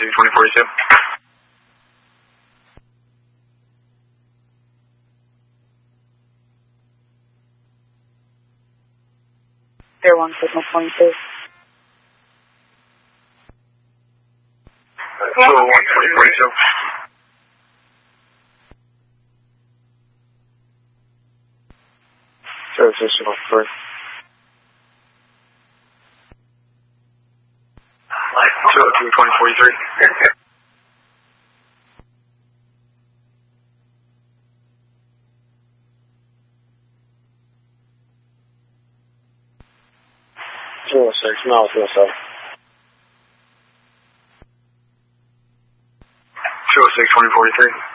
2042. Air 1 signal 22. Kilo 1 2042. Transitional 3. 202 2043. Zero 6, now 07. 206 2043.